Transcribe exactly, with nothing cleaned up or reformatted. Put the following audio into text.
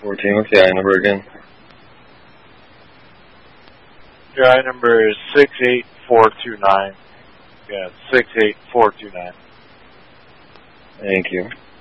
fourteen, what's the I number again? Your I number is six eight four two nine. Yeah, six eight four two nine. Thank you.